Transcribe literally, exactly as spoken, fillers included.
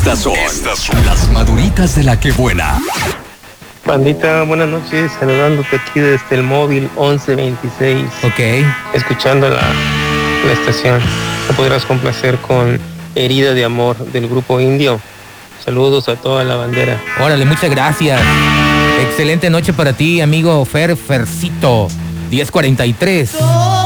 Estas son, Estas son las maduritas de la que buena. Bandita, buenas noches, saludándote aquí desde el móvil once veintiséis. Ok. Escuchando la, la estación. ¿Me podrás complacer con Herida de Amor del grupo Indio? Saludos a toda la bandera. Órale, muchas gracias. Excelente noche para ti, amigo Fer Fercito. diez cuarenta y tres.